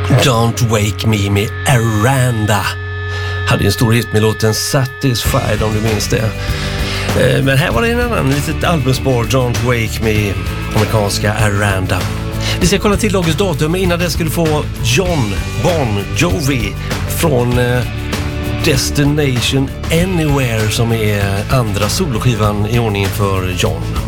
Don't Wake Me med Aranda. Hade en stor hit med låten Satisfied, om du minns det. Men här var det en annan litet albumspår, Don't Wake Me, amerikanska Aranda. Vi ska kolla till dagens datum, men innan det ska du få John Bon Jovi från Destination Anywhere, som är andra soloskivan i ordning för John.